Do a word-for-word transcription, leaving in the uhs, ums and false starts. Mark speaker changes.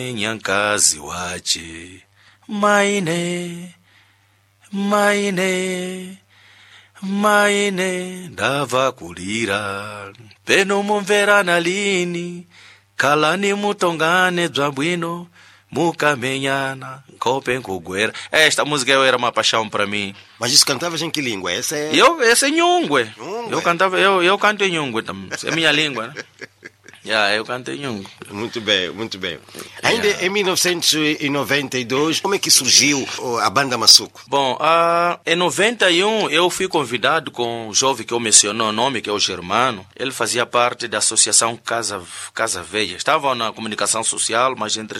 Speaker 1: Nyankazi wache maine maine maine ndava kulira peno mumvera nalini kalani mutongane bzabwino mukamenyana nkope nkugwera. Esta música eu era uma paixão para mim.
Speaker 2: Mas isso cantavas em que língua? Essa é...
Speaker 1: Eu, essa é Nhungwe.
Speaker 2: Nhungwe.
Speaker 1: Eu cantava, eu, eu canto em Nhungwe também. É minha língua, né? Yeah, eu canto em Nhungwe.
Speaker 2: Muito bem, muito bem. Ainda yeah. Em mil novecentos e noventa e dois, como é que surgiu a banda Massuco?
Speaker 1: Bom, uh, em noventa e um eu fui convidado com o jovem que eu mencionou o nome, que é o Germano. Ele fazia parte da associação Casa, Casa Velha. Estava na comunicação social, mas entre